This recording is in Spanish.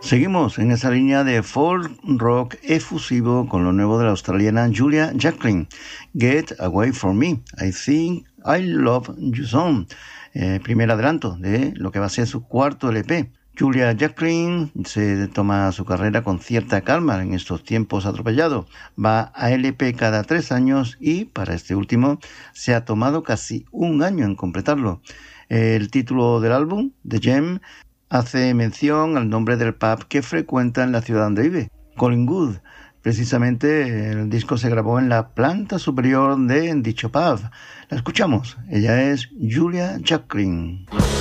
Seguimos en esa línea de folk rock efusivo con lo nuevo de la australiana Julia Jacklin. Get Away From Me, I Think I Love You Some. Primer adelanto de lo que va a ser su cuarto LP. Julia Jacklin se toma su carrera con cierta calma en estos tiempos atropellados. Va a LP cada 3 años y para este último se ha tomado casi un año en completarlo. El título del álbum, The Gem, hace mención al nombre del pub que frecuenta en la ciudad donde vive, Collingwood. Precisamente el disco se grabó en la planta superior de dicho pub. La escuchamos. Ella es Julia Jacklin.